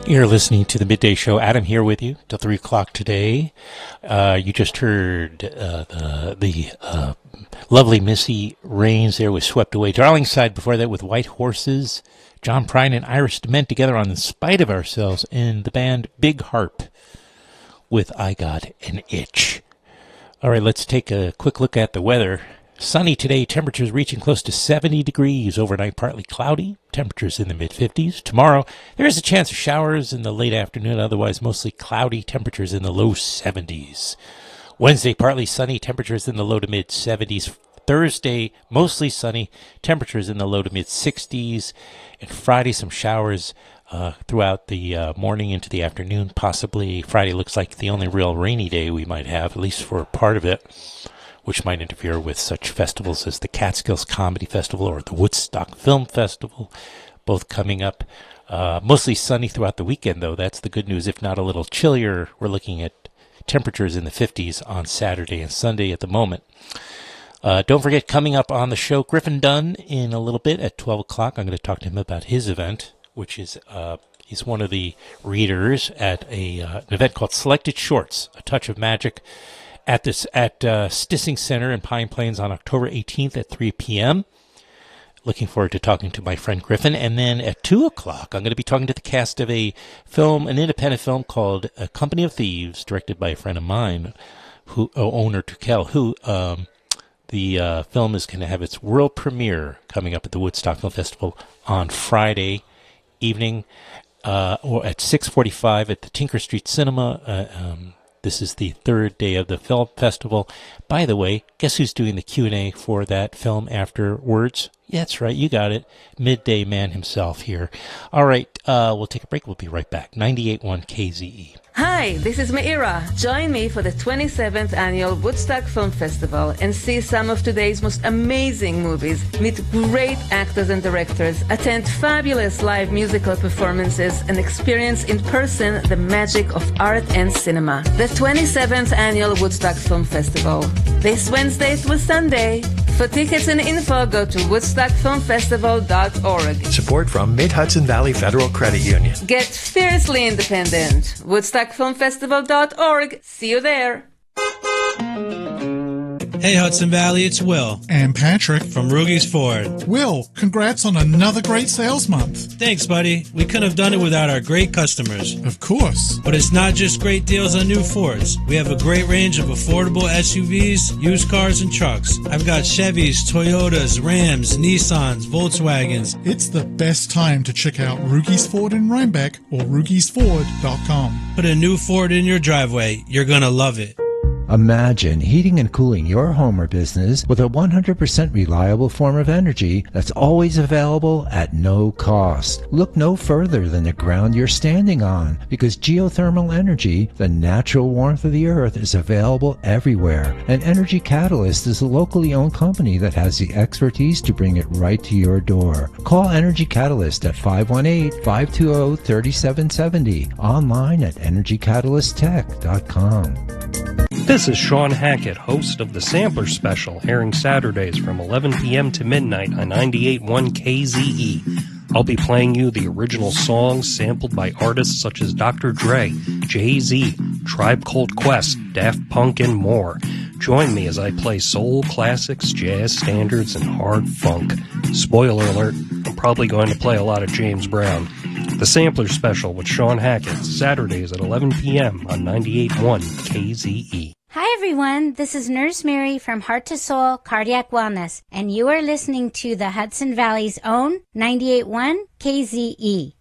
You're listening to the Midday Show. Adam here with you till 3 o'clock today. You just heard the lovely Missy Raines there with Swept Away. Darlingside before that with White Horses. John Prine and Iris DeMent together on In Spite of Ourselves. And the band Big Harp with I Got an Itch. All right, let's take a quick look at the weather. Sunny today, temperatures reaching close to 70 degrees. Overnight, partly cloudy, temperatures in the mid-50s. Tomorrow, there is a chance of showers in the late afternoon, otherwise mostly cloudy, temperatures in the low 70s. Wednesday, partly sunny, temperatures in the low to mid-70s. Thursday, mostly sunny, temperatures in the low to mid-60s. And Friday, some showers throughout the morning into the afternoon. Possibly Friday looks like the only real rainy day we might have, at least for part of it, which might interfere with such festivals as the Catskills Comedy Festival or the Woodstock Film Festival, both coming up. Mostly sunny throughout the weekend, though. That's the good news. If not a little chillier, we're looking at temperatures in the 50s on Saturday and Sunday at the moment. Don't forget, coming up on the show, Griffin Dunn in a little bit at 12 o'clock. I'm going to talk to him about his event, which is he's one of the readers at an event called Selected Shorts, A Touch of Magic, at Stissing Center in Pine Plains on October 18th at 3 p.m. Looking forward to talking to my friend Griffin. And then at 2 o'clock, I'm going to be talking to the cast of an independent film called A Company of Thieves, directed by a friend of mine, owner Tukel, who the film is going to have its world premiere coming up at the Woodstock Film Festival on Friday evening, or at 6:45 at the Tinker Street Cinema. This is the third day of the film festival. By the way, guess who's doing the Q&A for that film afterwards? Yeah, that's right, you got it. Midday Man himself here. All right, we'll take a break. We'll be right back. 98.1 KZE. Hi, this is Meira. Join me for the 27th Annual Woodstock Film Festival and see some of today's most amazing movies, meet great actors and directors, attend fabulous live musical performances, and experience in person the magic of art and cinema. The 27th Annual Woodstock Film Festival, this Wednesday through Sunday. For tickets and info, go to woodstockfilmfestival.org. Support from Mid-Hudson Valley Federal Credit Union. Get fiercely independent. woodstockfilmfestival.org. See you there. Hey Hudson Valley, it's Will. And Patrick. From Rugy's Ford. Will, congrats on another great sales month. Thanks, buddy. We couldn't have done it without our great customers. Of course. But it's not just great deals on new Fords. We have a great range of affordable SUVs, used cars, and trucks. I've got Chevys, Toyotas, Rams, Nissans, Volkswagens. It's the best time to check out Rugy's Ford in Rhinebeck or Rugy'sFord.com. Put a new Ford in your driveway. You're gonna love it. Imagine heating and cooling your home or business with a 100% reliable form of energy that's always available at no cost. Look no further than the ground you're standing on, because geothermal energy, the natural warmth of the earth, is available everywhere. And Energy Catalyst is a locally owned company that has the expertise to bring it right to your door. Call Energy Catalyst at 518-520-3770, online at energycatalysttech.com. This is Sean Hackett, host of The Sampler Special, airing Saturdays from 11 p.m. to midnight on 98.1 KZE. I'll be playing you the original songs sampled by artists such as Dr. Dre, Jay-Z, Tribe Called Quest, Daft Punk, and more. Join me as I play soul classics, jazz standards, and hard funk. Spoiler alert, I'm probably going to play a lot of James Brown. The Sampler Special with Sean Hackett, Saturdays at 11 p.m. on 98.1 KZE. Hi everyone, this is Nurse Mary from Heart to Soul Cardiac Wellness, and you are listening to the Hudson Valley's own 98.1 KZE.